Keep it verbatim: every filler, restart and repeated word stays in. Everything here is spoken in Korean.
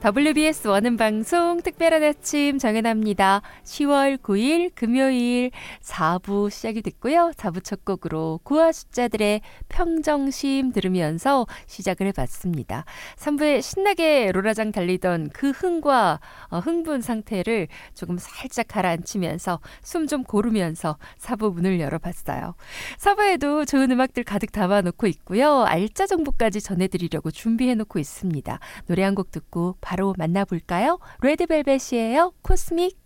더블유비에스 원음 방송 특별한 아침 정연아입니다. 시월 구일 금요일 사 부 시작이 됐고요. 사 부 첫 곡으로 구화 숫자들의 평정심 들으면서 시작을 해봤습니다. 삼 부에 신나게 롤라장 달리던 그 흥과 어, 흥분 상태를 조금 살짝 가라앉히면서 숨 좀 고르면서 사 부 문을 열어봤어요. 사 부에도 좋은 음악들 가득 담아놓고 있고요. 알짜 정보까지 전해드리려고 준비해놓고 있습니다. 노래 한 곡 듣고 바로 만나볼까요? 레드벨벳이에요. 코스믹.